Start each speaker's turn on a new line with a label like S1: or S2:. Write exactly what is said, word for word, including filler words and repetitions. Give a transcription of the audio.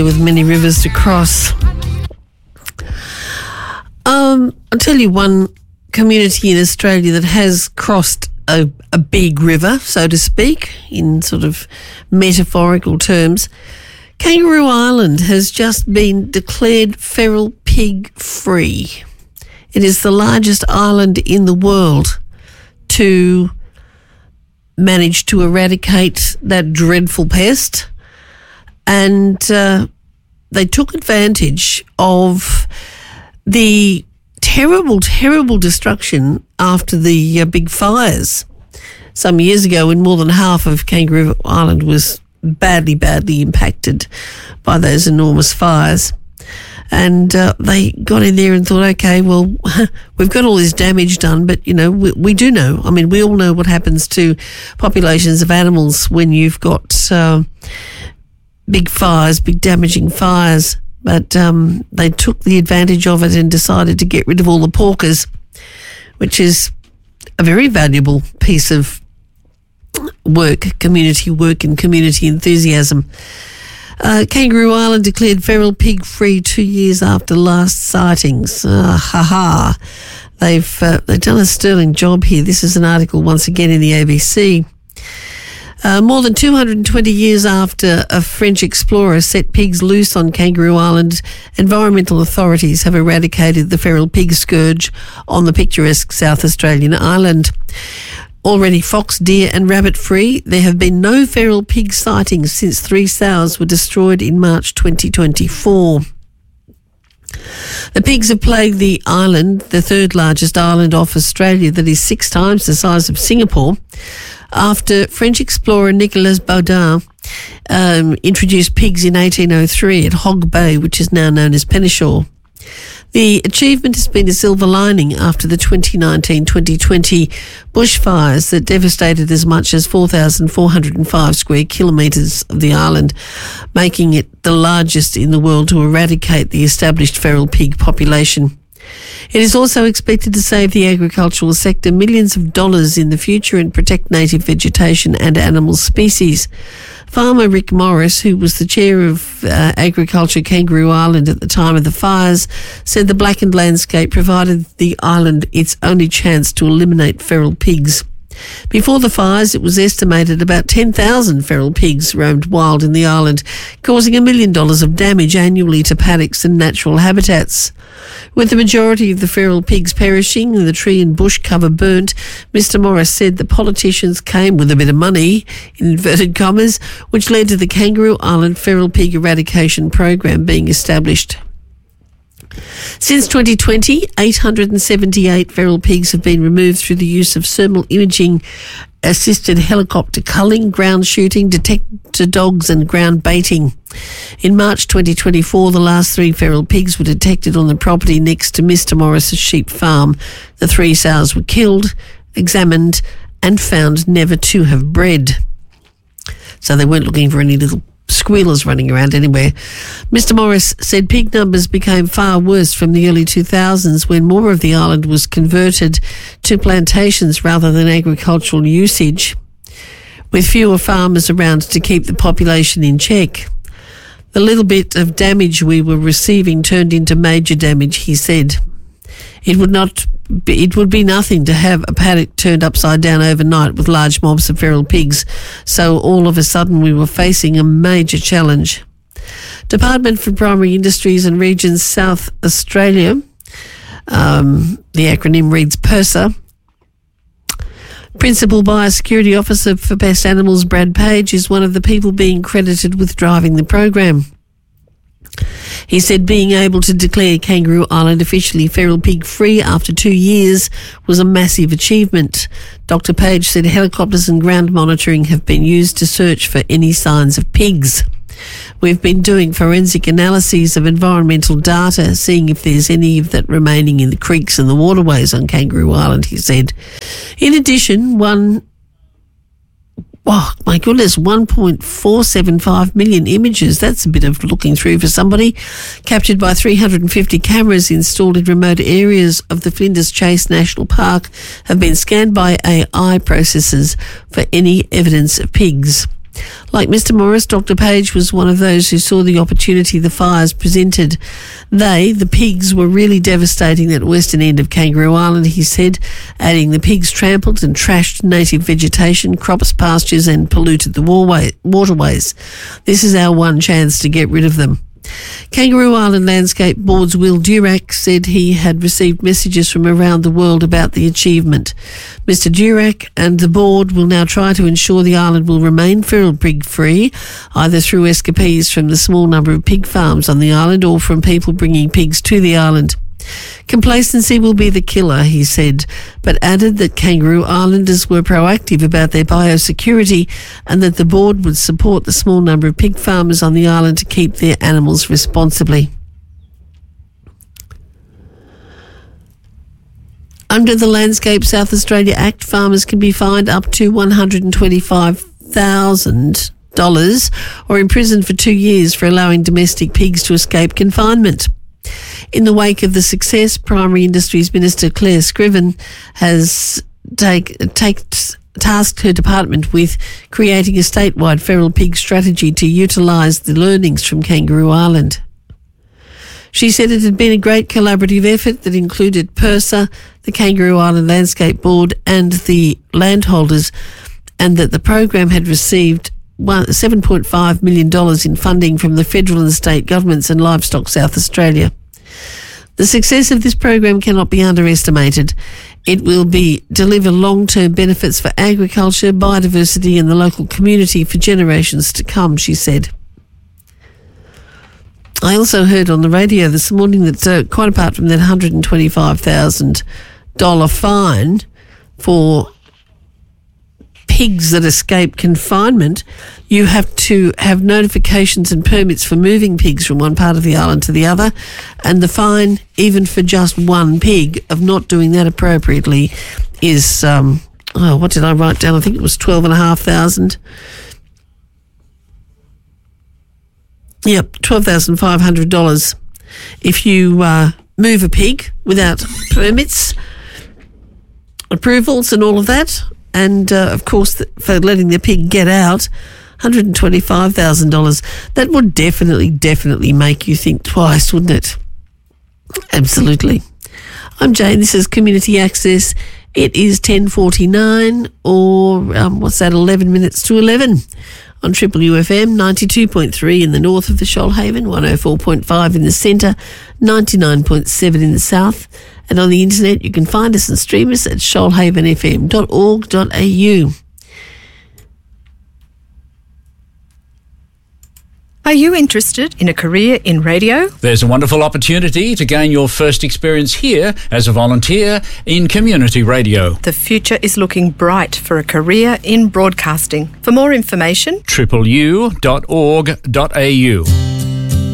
S1: with many rivers to cross. Um, I'll tell you one community in Australia that has crossed a, a big river, so to speak, in sort of metaphorical terms. Kangaroo Island has just been declared feral pig free. It is the largest island in the world to manage to eradicate that dreadful pest. And uh, they took advantage of the terrible, terrible destruction after the uh, big fires some years ago, when more than half of Kangaroo Island was badly, badly impacted by those enormous fires. And uh, they got in there and thought, okay, well, we've got all this damage done, but, you know, we, we do know. I mean, we all know what happens to populations of animals when you've got uh, big fires, big damaging fires. But um, they took the advantage of it and decided to get rid of all the porkers, which is a very valuable piece of work, community work and community enthusiasm. Uh, Kangaroo Island declared feral pig free two years after last sightings. Uh, ha ha. They've, uh, they've done a sterling job here. This is an article once again in the A B C. Uh, more than two hundred twenty years after a French explorer set pigs loose on Kangaroo Island, environmental authorities have eradicated the feral pig scourge on the picturesque South Australian island. Already fox, deer and rabbit free, there have been no feral pig sightings since three sows were destroyed in March twenty twenty-four. The pigs have plagued the island, the third largest island off Australia that is six times the size of Singapore, after French explorer Nicolas Baudin um, introduced pigs in eighteen oh three at Hog Bay, which is now known as Penishaw. The achievement has been a silver lining after the twenty nineteen twenty twenty bushfires that devastated as much as four thousand four hundred five square kilometres of the island, making it the largest in the world to eradicate the established feral pig population. It is also expected to save the agricultural sector millions of dollars in the future and protect native vegetation and animal species. Farmer Rick Morris, who was the chair of uh, Agriculture Kangaroo Island at the time of the fires, said the blackened landscape provided the island its only chance to eliminate feral pigs. Before the fires, it was estimated about ten thousand feral pigs roamed wild in the island, causing a million dollars of damage annually to paddocks and natural habitats. With the majority of the feral pigs perishing and the tree and bush cover burnt, Mister Morris said the politicians came with a bit of money, in inverted commas, which led to the Kangaroo Island Feral Pig Eradication Program being established. Since twenty twenty, eight hundred seventy-eight feral pigs have been removed through the use of thermal imaging assisted helicopter culling, ground shooting, detector dogs and ground baiting. In March twenty twenty-four, the last three feral pigs were detected on the property next to Mister Morris's sheep farm. The three sows were killed, examined and found never to have bred. So they weren't looking for any little squealers running around anywhere. Mister Morris said pig numbers became far worse from the early two thousands when more of the island was converted to plantations rather than agricultural usage, with fewer farmers around to keep the population in check. The little bit of damage we were receiving turned into major damage, he said. It would not be, it would be nothing to have a paddock turned upside down overnight with large mobs of feral pigs, so all of a sudden we were facing a major challenge. Department for Primary Industries and Regions South Australia, um, the acronym reads PIRSA, Principal Biosecurity Officer for Pest Animals Brad Page is one of the people being credited with driving the program. He said being able to declare Kangaroo Island officially feral pig free after two years was a massive achievement. Doctor Page said helicopters and ground monitoring have been used to search for any signs of pigs. We've been doing forensic analyses of environmental data, seeing if there's any of that remaining in the creeks and the waterways on Kangaroo Island, he said. In addition, one Oh, my goodness, one point four seven five million images. That's a bit of looking through for somebody. Captured by three hundred fifty cameras installed in remote areas of the Flinders Chase National Park have been scanned by A I processors for any evidence of pigs. Like Mister Morris, Doctor Page was one of those who saw the opportunity the fires presented. They, the pigs, were really devastating at western end of Kangaroo Island, he said, adding the pigs trampled and trashed native vegetation, crops, pastures and polluted the waterways. This is our one chance to get rid of them. Kangaroo Island Landscape Board's Will Durack said he had received messages from around the world about the achievement. Mister Durack and the board will now try to ensure the island will remain feral pig free, either through escapees from the small number of pig farms on the island or from people bringing pigs to the island. Complacency will be the killer, he said, but added that Kangaroo Islanders were proactive about their biosecurity and that the board would support the small number of pig farmers on the island to keep their animals responsibly. Under the Landscape South Australia Act, farmers can be fined up to one hundred twenty-five thousand dollars or imprisoned for two years for allowing domestic pigs to escape confinement. In the wake of the success, Primary Industries Minister Claire Scriven has take, take, tasked her department with creating a statewide feral pig strategy to utilise the learnings from Kangaroo Island. She said it had been a great collaborative effort that included PIRSA, the Kangaroo Island Landscape Board and the landholders, and that the program had received seven point five million dollars in funding from the federal and state governments and Livestock South Australia. The success of this program cannot be underestimated. It will be deliver long-term benefits for agriculture, biodiversity and the local community for generations to come, she said. I also heard on the radio this morning that uh, quite apart from that one hundred twenty-five thousand dollars fine for pigs that escape confinement, you have to have notifications and permits for moving pigs from one part of the island to the other, and the fine, even for just one pig, of not doing that appropriately is, um, oh, what did I write down? I think it was twelve and a half thousand. Yep, twelve thousand five hundred dollars. If you uh, move a pig without permits, approvals and all of that, and, uh, of course, for letting the pig get out, one hundred twenty-five thousand dollars. That would definitely, definitely make you think twice, wouldn't it? Absolutely. I'm Jane. This is Community Access. It is ten forty-nine, or um, what's that, eleven minutes to eleven on Triple U F M, ninety-two point three in the north of the Shoalhaven, one oh four point five in the centre, ninety-nine point seven in the south. And on the internet, you can find us and stream us at shoalhaven f m dot org dot a u.
S2: Are you interested in a career in radio?
S3: There's a wonderful opportunity to gain your first experience here as a volunteer in community radio.
S2: The future is looking bright for a career in broadcasting. For more information,
S3: triple u dot org dot a u.